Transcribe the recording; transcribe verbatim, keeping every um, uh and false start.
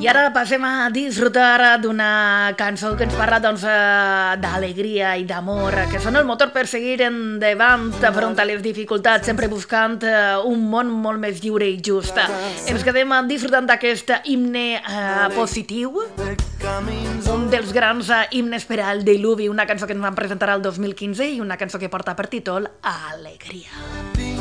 I ara passem a disfrutar d'una cançó que ens parla doncs, eh, d'alegria i d'amor, que són el motor per seguir endavant front a les dificultats, sempre buscant eh, un món molt més lliure i just. Ens quedem disfrutant d'aquest himne eh, positiu, un dels grans eh, himnes per al diluvi, una cançó que ens van presentar el dos mil quinze i una cançó que porta per títol Alegria.